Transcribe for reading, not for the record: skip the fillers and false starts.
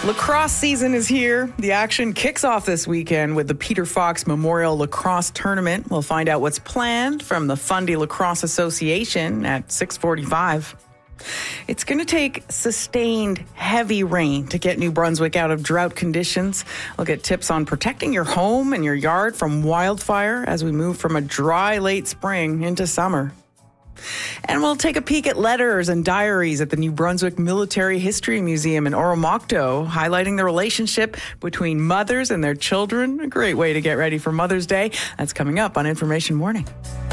Lacrosse season is here. The action kicks off this weekend with the Peter Fox Memorial Lacrosse Tournament. We'll find out what's planned from the Fundy Lacrosse Association at 6:45. It's going to take sustained heavy rain to get New Brunswick out of drought conditions. We'll get tips on protecting your home and your yard from wildfire as we move from a dry late spring into summer. And we'll take a peek at letters and diaries at the New Brunswick Military History Museum in Oromocto, highlighting the relationship between mothers and their children. A great way to get ready for Mother's Day. That's coming up on Information Morning.